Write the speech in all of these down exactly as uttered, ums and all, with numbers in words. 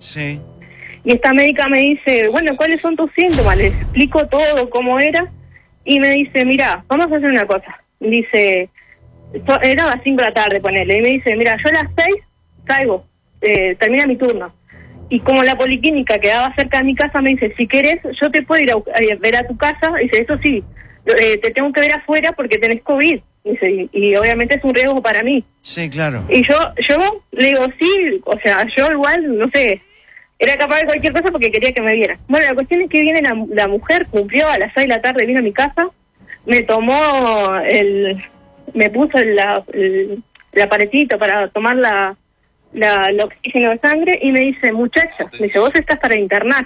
Sí. Y esta médica me dice, bueno, ¿cuáles son tus síntomas? Les explico todo, cómo era. Y me dice, mira, vamos a hacer una cosa. Dice, era a las cinco de la tarde, ponele. Y me dice, mira, yo a las seis caigo, eh, termina mi turno. Y como la policlínica quedaba cerca de mi casa, me dice, si querés, yo te puedo ir a, a ver a tu casa. Dice, eso sí, eh, te tengo que ver afuera porque tenés COVID. Dice, y, y obviamente es un riesgo para mí. Sí, claro. Y yo, yo le digo, sí, o sea, yo igual, no sé, era capaz de cualquier cosa porque quería que me viera. Bueno, la cuestión es que viene la, la mujer, cumplió a las seis de la tarde, vino a mi casa, me tomó el, me puso el, la, el, el aparatito para tomar la, la, el oxígeno de sangre y me dice, muchacha, me dice, vos estás para internar.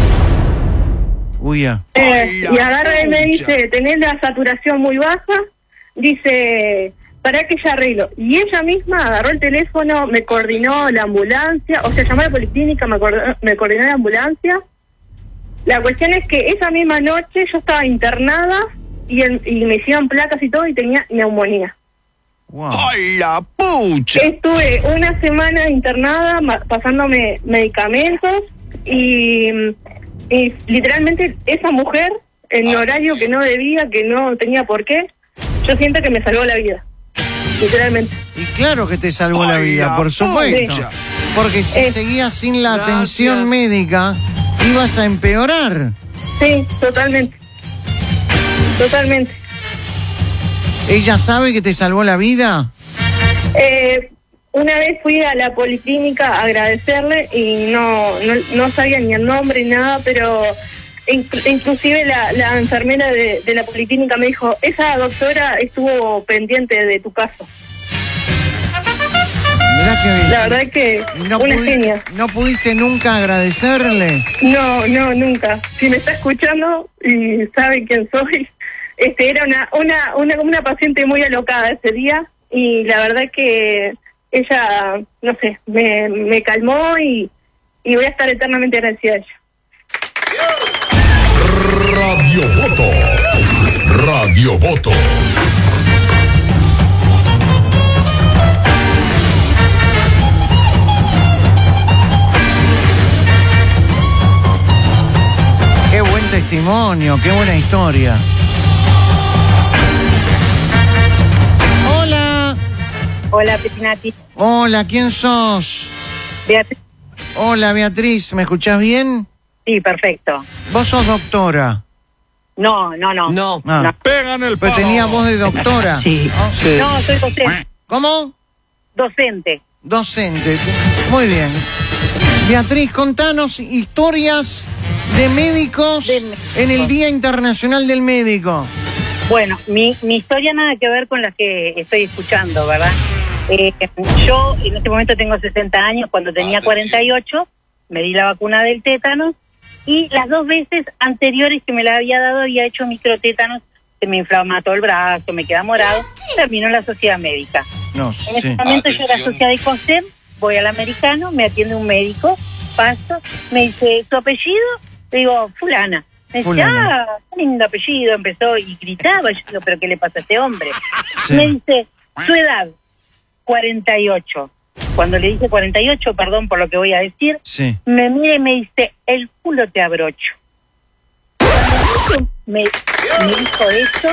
Uy, ya. Eh, y agarra y me dice, tenés la saturación muy baja, dice, para que ya arreglo. Y ella misma agarró el teléfono, me coordinó la ambulancia, o sea, llamó a la policlínica, me, coordinó, me coordinó la ambulancia. La cuestión es que esa misma noche yo estaba internada y, el, y me hicieron placas y todo y tenía neumonía. Wow. ¡Ay, la pucha! Estuve una semana internada ma- pasándome medicamentos y, y literalmente esa mujer, en un horario que no debía, que no tenía por qué, yo siento que me salvó la vida. Literalmente. Y claro que te salvó la Ay, vida, la por supuesto. pucha. Porque si Eh, seguías sin la gracias. atención médica, ibas a empeorar. Sí, totalmente. Totalmente. ¿Ella sabe que te salvó la vida? Eh, una vez fui a la policlínica a agradecerle y no, no, no sabía ni el nombre ni nada, pero inc- inclusive la, la enfermera de, de la policlínica me dijo, esa doctora estuvo pendiente de tu caso. Mirá que bien. La verdad es que ¿Y no, una pudi- genia. no pudiste nunca agradecerle? No, no, nunca. Si me está escuchando y sabe quién soy, este era una una una, una paciente muy alocada ese día y la verdad es que ella, no sé, me, me calmó y, y voy a estar eternamente agradecida a ella. Radio Voto. Radio Voto. Qué buen testimonio, qué buena historia. Hola. Hola, Petinati. Hola, ¿quién sos? Beatriz. Hola, Beatriz, ¿me escuchás bien? Sí, perfecto. Vos sos doctora. No, no, no. No. Ah, Pegan el pero palo. tenía voz de doctora. Sí, ¿no? sí. No, soy docente. ¿Cómo? Docente. Docente. Muy bien. Beatriz, contanos historias de médicos De médicos. en el Día Internacional del Médico. Bueno, mi, mi historia nada que ver con la que estoy escuchando, ¿verdad? Eh, yo en este momento tengo sesenta años, cuando tenía cuarenta y ocho me di la vacuna del tétano y las dos veces anteriores que me la había dado había hecho microtétanos, se me inflama todo el brazo, me queda morado, terminó en la sociedad médica. No, En sí. ese momento yo era Atención. socia de COSEM, voy al americano, me atiende un médico, paso, me dice, ¿tu apellido? Le digo, fulana. Me dice, Fulana. ah, qué lindo apellido, empezó y gritaba, yo digo, ¿pero qué le pasa a este hombre? Sí. Me dice, su edad, cuarenta y ocho. Cuando le dije cuarenta y ocho, perdón por lo que voy a decir, Sí. me mira y me dice, el culo te abrocho. Cuando me, me dijo eso,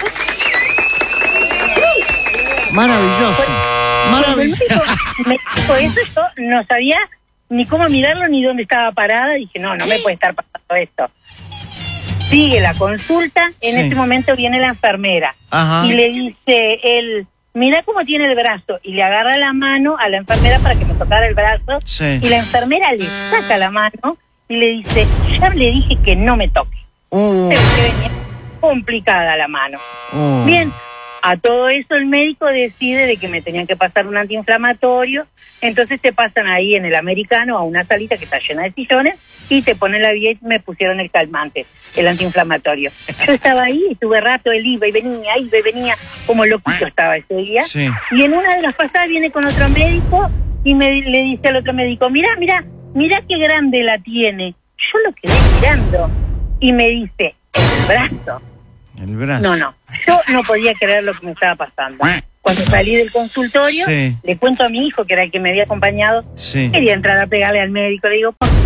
Maravilloso. cuando el Maravilloso. médico me dijo eso, yo no sabía ni cómo mirarlo ni dónde estaba parada. Dije, no, no me puede estar pasando esto. Sigue la consulta, en Sí. ese momento viene la enfermera Ajá. y le dice él, mira cómo tiene el brazo, y le agarra la mano a la enfermera para que me tocara el brazo, Sí. y la enfermera le saca la mano y le dice, ya le dije que no me toque. Uh, Se ve que venía complicada la mano. uh. Bien, a todo eso el médico decide de que me tenían que pasar un antiinflamatorio, entonces te pasan ahí en el americano a una salita que está llena de sillones y te ponen la vía y me pusieron el calmante, el antiinflamatorio. Yo estaba ahí, estuve rato, él iba y venía, iba y venía, como loquito estaba ese día. Sí. Y en una de las pasadas viene con otro médico y me le dice al otro médico, mira, mira, mira qué grande la tiene. Yo lo quedé mirando y me dice, el brazo. El brazo. No, no, yo no podía creer lo que me estaba pasando. Cuando salí del consultorio, Sí. le cuento a mi hijo, que era el que me había acompañado, Sí. quería entrar a pegarle al médico. Le digo, por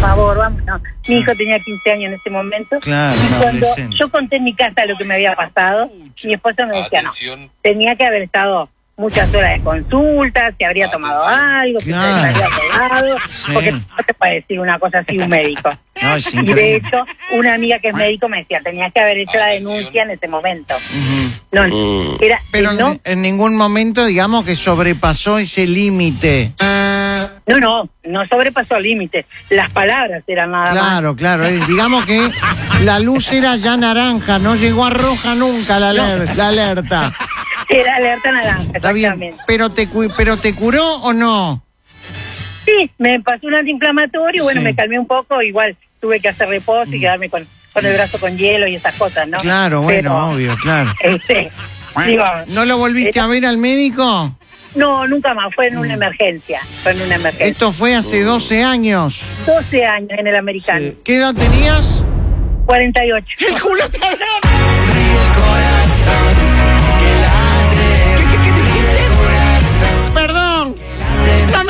favor, vámonos. Mi hijo tenía quince años en ese momento. Claro, y un cuando adolescente. yo conté en mi casa lo que me había pasado, mi esposa me decía, Atención. no, tenía que haber estado muchas horas de consulta, se habría tomado Atención. algo, que Claro. se había pegado, Sí. porque no te puede decir una cosa así un médico. No, es Y de increíble. hecho, una amiga que es médico me decía, tenías que haber hecho la Atención. denuncia en ese momento. Ujú. No, Mm. era Pero que no, en, en ningún momento, digamos, que sobrepasó ese límite. no, no, no sobrepasó el límite. Las palabras eran nada más. Claro, claro. eh, digamos que la luz era ya naranja, no llegó a roja nunca la, aler- la alerta. Era alerta naranja, Está bien. exactamente. Pero te, cu- pero te curó o no? Sí, me pasó un antiinflamatorio, bueno, Sí. me calmé un poco, igual tuve que hacer reposo y quedarme con, con el brazo con hielo y esas cosas, ¿no? Claro, bueno, Pero, obvio, claro. Este, digo, ¿No lo volviste a ver al médico? no, nunca más, fue en una emergencia, fue en una emergencia. Esto fue hace doce años. doce años en el americano, ¿Qué edad tenías? cuarenta y ocho. ¡El culo te abrió!